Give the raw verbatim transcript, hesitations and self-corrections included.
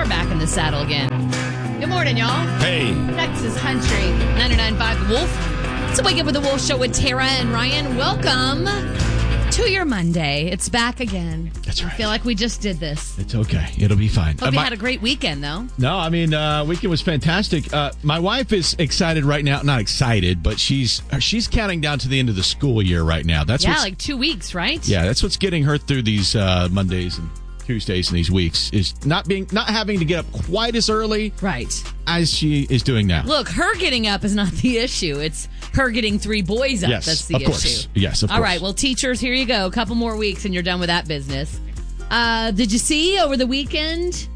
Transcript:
back in the saddle again. Good morning, y'all. Hey. Texas Country ninety-nine point five The Wolf. It's a Wake Up with the Wolf show with Tara and Ryan. Welcome to your Monday. It's back again. That's right. I feel like we just did this. It's okay. It'll be fine. Hope uh, you my, had a great weekend, though. No, I mean, uh, weekend was fantastic. Uh, my wife is excited right now. Not excited, but she's she's counting down to the end of the school year right now. That's yeah, what's, like two weeks, right? Yeah, that's what's getting her through these uh, Mondays and Tuesdays and these weeks is not being not having to get up quite as early, right, as she is doing now. Look, her getting up is not the issue. It's her getting three boys up. Yes, that's the of issue. course. Yes, of All course. right, well, teachers, here you go. A couple more weeks and you're done with that business. Uh, did you see over the weekend